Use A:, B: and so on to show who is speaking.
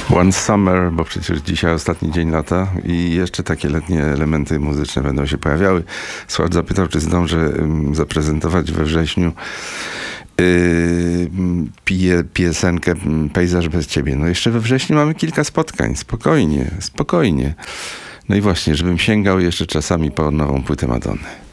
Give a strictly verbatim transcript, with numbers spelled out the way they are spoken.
A: One Summer, bo przecież dzisiaj ostatni dzień lata i jeszcze takie letnie elementy muzyczne będą się pojawiały. Słuchacz zapytał, czy zdążę zaprezentować we wrześniu Yy, piosenkę Pejzaż bez ciebie. No jeszcze we wrześniu mamy kilka spotkań. Spokojnie, spokojnie. No i właśnie, żebym sięgał jeszcze czasami po nową płytę Madonny.